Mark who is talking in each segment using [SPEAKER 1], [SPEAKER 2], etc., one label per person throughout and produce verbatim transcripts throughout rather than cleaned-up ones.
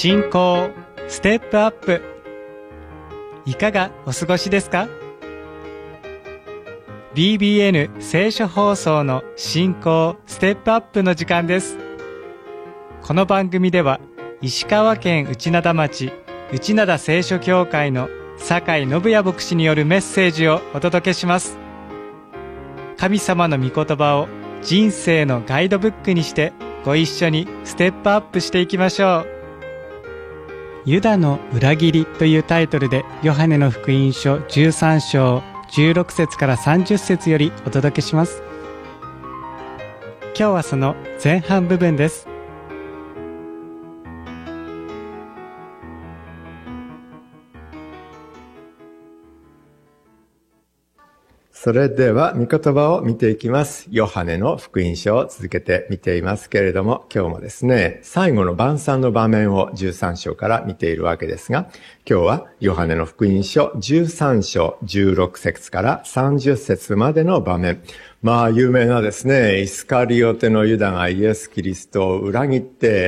[SPEAKER 1] 信仰ステップアップ、いかがお過ごしですか？ ビービーエヌ 聖書放送の信仰ステップアップの時間です。この番組では石川県内灘町内灘聖書教会の酒井信也牧師によるメッセージをお届けします。神様の御言葉を人生のガイドブックにしてご一緒にステップアップしていきましょう。ユダの裏切りというタイトルでヨハネの福音書じゅうさん章じゅうろく節からさんじゅう節よりお届けします。今日はその前半部分です。
[SPEAKER 2] それでは、御言葉を見ていきます。ヨハネの福音書を続けて見ていますけれども、今日もですね、最後の晩餐の場面をじゅうさん章から見ているわけですが、今日はヨハネの福音書じゅうさん章じゅうろく節からさんじゅう節までの場面。まあ、有名なですね、イスカリオテのユダがイエス・キリストを裏切って、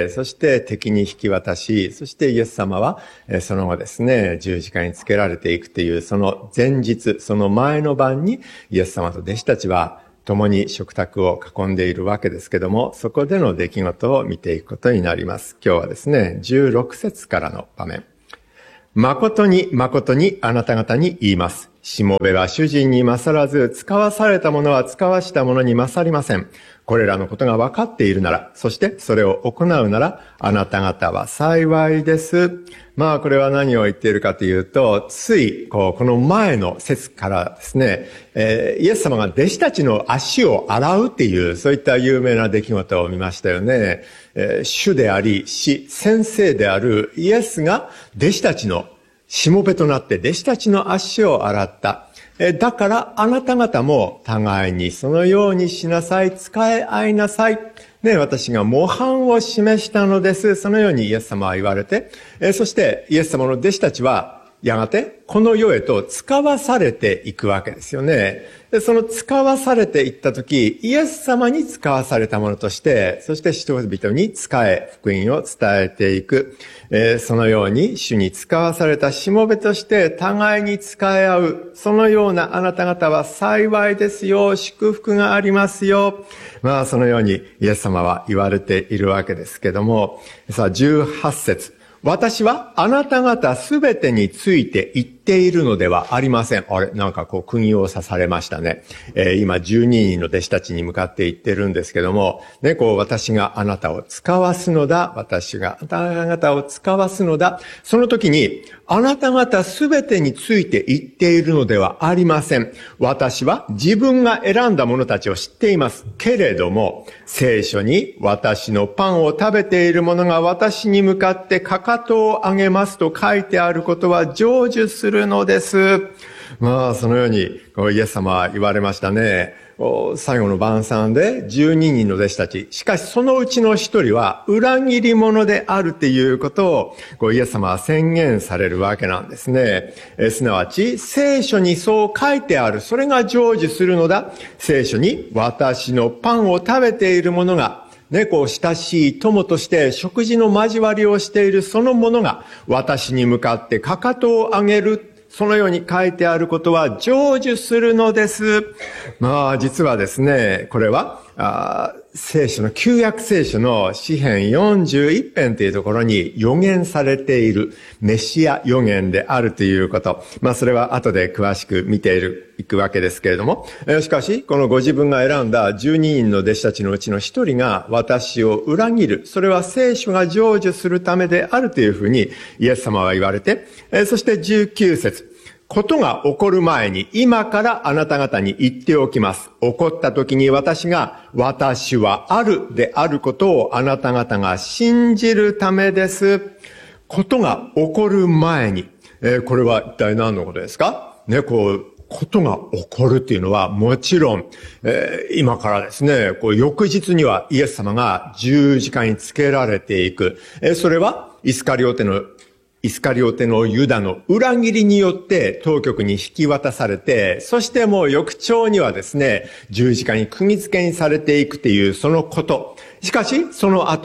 [SPEAKER 2] そして敵に引き渡し、そしてイエス様は、その後ですね、十字架につけられていくという、その前日、その前の晩に、イエス様と弟子たちは共に食卓を囲んでいるわけですけども、そこでの出来事を見ていくことになります。今日はですね、じゅうろく節からの場面。誠に誠にあなた方に言います。しもべは主人に勝らず、使わされたものは使わしたものに勝りません。これらのことが分かっているなら、そしてそれを行うなら、あなた方は幸いです。まあ、これは何を言っているかというと、つい、こう、この前の節からですね、えー、イエス様が弟子たちの足を洗うっていう、そういった有名な出来事を見ましたよね。えー、主であり、師、先生であるイエスが弟子たちのしもべとなって弟子たちの足を洗った。だからあなた方も互いにそのようにしなさい、使い合いなさい。ね、私が模範を示したのです。そのようにイエス様は言われて、そしてイエス様の弟子たちはやがてこの世へと使わされていくわけですよね。で、その使わされていったとき、イエス様に使わされたものとして、そして人々に仕え、福音を伝えていく。えー、そのように主に使わされたしもべとして互いに仕え合う。そのようなあなた方は幸いですよ。祝福がありますよ。まあ、そのようにイエス様は言われているわけですけども、さあ、じゅうはち節。私はあなた方すべてについて言っているのではありません。あれ、なんかこう釘を刺されましたね。えー、今じゅうににんの弟子たちに向かって言ってるんですけども、ね、こう私があなたを使わすのだ。私があなた方を使わすのだ。その時に、あなた方すべてについて言っているのではありません。私は自分が選んだ者たちを知っています。けれども、聖書に私のパンを食べている者が私に向かってかかとを上げますと書いてあることは成就するのです。まあ、そのようにイエス様は言われましたね。最後の晩餐でじゅうににんの弟子たち。しかしそのうちの一人は裏切り者であるっていうことをイエス様は宣言されるわけなんですね。えすなわち聖書にそう書いてある。それが成就するのだ。聖書に私のパンを食べている者がね、こう親しい友として食事の交わりをしているその者が私に向かってかかとを上げる。そのように書いてあることは成就するのです。まあ、実はですね、これは、あ聖書の、旧約聖書の詩編よんじゅういち編というところに予言されているメシア予言であるということ。まあ、それは後で詳しく見ている、いくわけですけれども。しかし、このご自分が選んだじゅうににんの弟子たちのうちの一人が私を裏切る。それは聖書が成就するためであるというふうにイエス様は言われて、そしてじゅうきゅう節。ことが起こる前に今からあなた方に言っておきます。起こった時に私が私はあるであることをあなた方が信じるためです。ことが起こる前に、えー、これは一体何のことですかね、こう、ことが起こるっていうのはもちろん、えー、今からですね、こう翌日にはイエス様が十字架につけられていく。えー、それはイスカリオテのイスカリオテのユダの裏切りによって当局に引き渡されて、そしてもう翌朝にはですね、十字架に釘付けにされていくっていうそのこと。しかし、その後、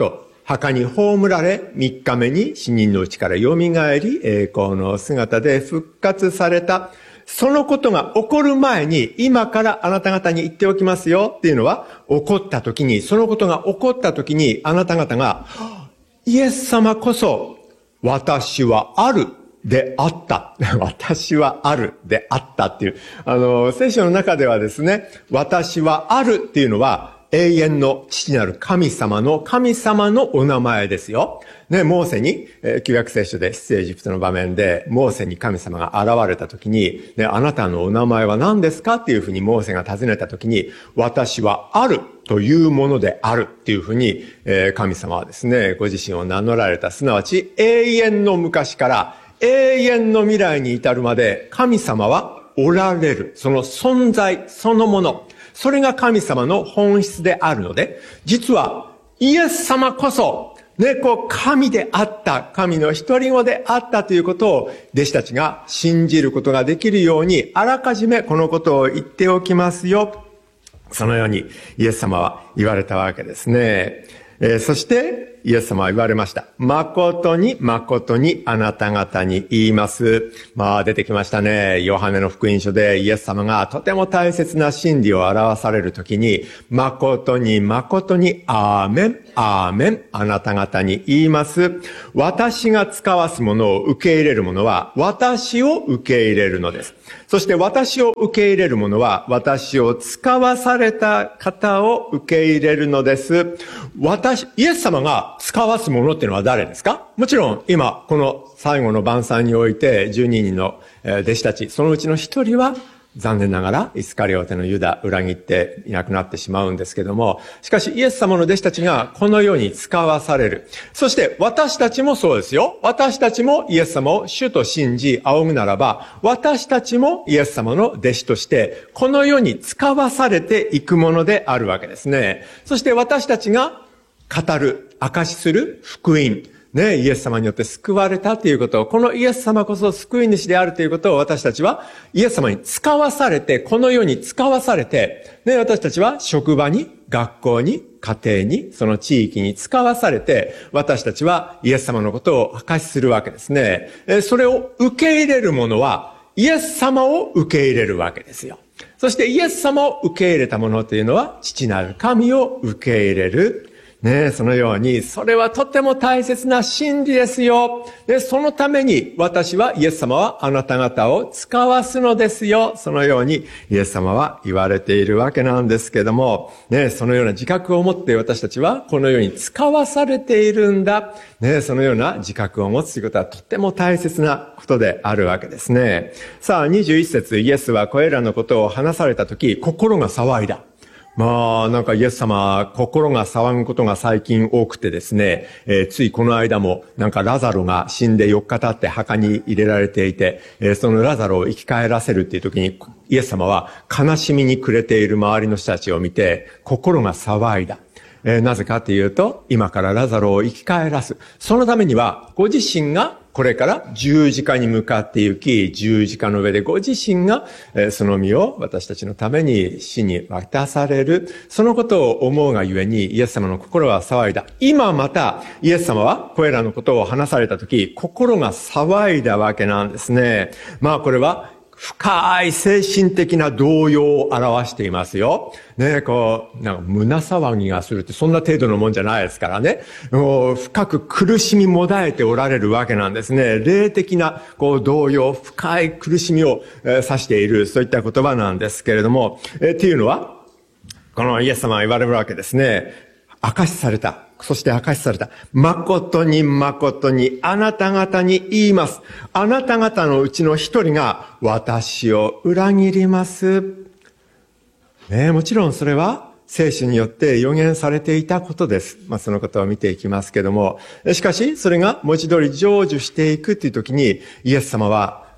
[SPEAKER 2] 墓に葬られ、三日目に死人のうちから蘇り、栄光の姿で復活された。そのことが起こる前に、今からあなた方に言っておきますよっていうのは、起こった時に、そのことが起こった時に、あなた方が、イエス様こそ、私はあるであった。私はあるであったっていう。あの、聖書の中ではですね、私はあるっていうのは、永遠の父なる神様の神様のお名前ですよ。ね、モーセに、えー、旧約聖書で出エジプトの場面で、モーセに神様が現れた時に、ね、あなたのお名前は何ですかっていうふうにモーセが尋ねた時に、私はあるというものであるっていうふうに、えー、神様はですね、ご自身を名乗られた。すなわち、永遠の昔から永遠の未来に至るまで、神様はおられる。その存在そのもの。それが神様の本質であるので、実はイエス様こそ、ね、こう神であった、神の一人子であったということを弟子たちが信じることができるように、あらかじめこのことを言っておきますよ。そのようにイエス様は言われたわけですね。えー、そしてイエス様は言われました。誠に誠にあなた方に言います。まあ出てきましたね。ヨハネの福音書でイエス様がとても大切な真理を表されるときに、誠に誠にアーメン、アーメン、あなた方に言います。私が使わすものを受け入れる者は私を受け入れるのです。そして私を受け入れる者は私を使わされた方を受け入れるのです。私、イエス様が使わす者っていうのは誰ですか？もちろん今この最後の晩餐においてじゅうににんの弟子たち、そのうちの一人は残念ながらイスカリオテのユダ裏切っていなくなってしまうんですけども、しかしイエス様の弟子たちがこの世に使わされる。そして私たちもそうですよ。私たちもイエス様を主と信じ仰ぐならば、私たちもイエス様の弟子としてこの世に使わされていくものであるわけですね。そして私たちが語る、証しする福音。ね、イエス様によって救われたということを、このイエス様こそ救い主であるということを私たちはイエス様に使わされて、この世に使わされて、ね、私たちは職場に、学校に、家庭に、その地域に使わされて、私たちはイエス様のことを証しするわけですね。それを受け入れる者はイエス様を受け入れるわけですよ。そしてイエス様を受け入れた者というのは父なる神を受け入れる。ね、そのように、それはとても大切な真理ですよ。で、そのために私はイエス様はあなた方を使わすのですよ。そのようにイエス様は言われているわけなんですけども、ね、そのような自覚を持って私たちはこのように使わされているんだ。ね、そのような自覚を持つということはとても大切なことであるわけですね。さあ、にじゅういち節、イエスはこれらのことを話されたとき、心が騒いだ。まあ、なんかイエス様、心が騒ぐことが最近多くてですね、えー、ついこの間も、なんかラザロが死んでよっか経って墓に入れられていて、えー、そのラザロを生き返らせるっていう時に、イエス様は悲しみに暮れている周りの人たちを見て、心が騒いだ。えー、なぜかというと、今からラザロを生き返らす。そのためには、ご自身がこれから十字架に向かって行き、十字架の上でご自身が、えー、その身を私たちのために死に渡される。そのことを思うがゆえに、イエス様の心は騒いだ。今また、イエス様はこれらのことを話されたとき、心が騒いだわけなんですね。まあこれは、深い精神的な動揺を表していますよ。ね、こう、なんか胸騒ぎがするってそんな程度のもんじゃないですからね。もう深く苦しみもだえておられるわけなんですね。霊的なこう動揺、深い苦しみを、えー、指している、そういった言葉なんですけれども、えー、っていうのは、このイエス様は言われるわけですね。証しされた。そして証しされた。誠に誠にあなた方に言います。あなた方のうちの一人が私を裏切ります。ね、もちろんそれは聖書によって予言されていたことです。まあそのことを見ていきますけども。しかしそれが文字通り成就していくという時にイエス様は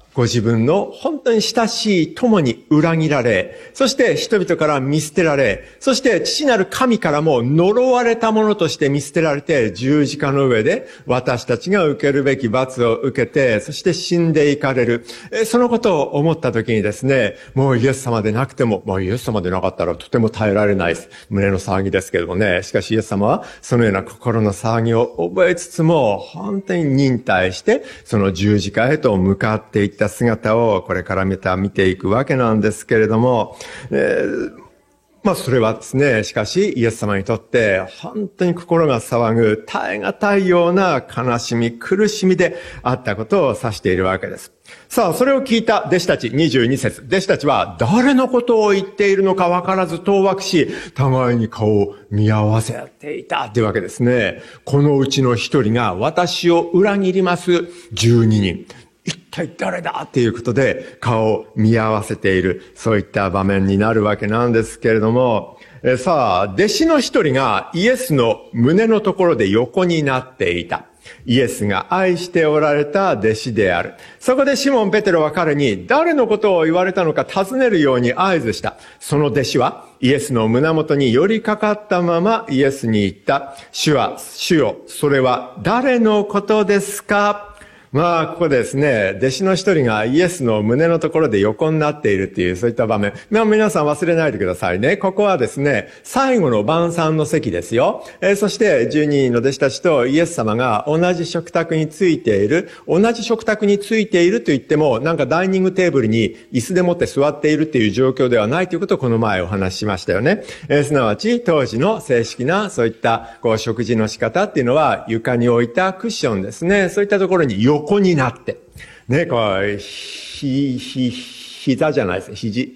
[SPEAKER 2] ご自分の本当に親しい友に裏切られ、そして人々から見捨てられ、そして父なる神からも呪われたものとして見捨てられて、十字架の上で私たちが受けるべき罰を受けて、そして死んでいかれる。そのことを思った時にですね、もうイエス様でなくても、もうイエス様でなかったらとても耐えられないです。胸の騒ぎですけれどもね。しかしイエス様はそのような心の騒ぎを覚えつつも、本当に忍耐して、その十字架へと向かっていった姿をこれからまた見ていくわけなんですけれども、えー、まあそれはですね、しかしイエス様にとって本当に心が騒ぐ耐え難いような悲しみ、苦しみであったことを指しているわけです。さあ、それを聞いた弟子たちにじゅうに節。弟子たちは誰のことを言っているのか分からず当惑し、互いに顔を見合わせていたっていうわけですね。このうちの一人が私を裏切りますじゅうににん。一体誰だっていうことで顔を見合わせている、そういった場面になるわけなんですけれども、えさあ、弟子の一人がイエスの胸のところで横になっていた。イエスが愛しておられた弟子である。そこでシモン・ペテロは彼に誰のことを言われたのか尋ねるように合図した。その弟子はイエスの胸元に寄りかかったままイエスに言った。主は、主よ、それは誰のことですか？まあ、ここですね、弟子の一人がイエスの胸のところで横になっているっていう、そういった場面。まあ、皆さん忘れないでくださいね。ここはですね、最後の晩餐の席ですよ。えー、そして、じゅうににんの弟子たちとイエス様が同じ食卓についている、同じ食卓についていると言っても、なんかダイニングテーブルに椅子でもって座っているっていう状況ではないということをこの前お話ししましたよね。えー、すなわち、当時の正式なそういった、こう、食事の仕方っていうのは、床に置いたクッションですね。そういったところに横横になって。ね、こう、ひ、ひ、膝じゃないです。肘、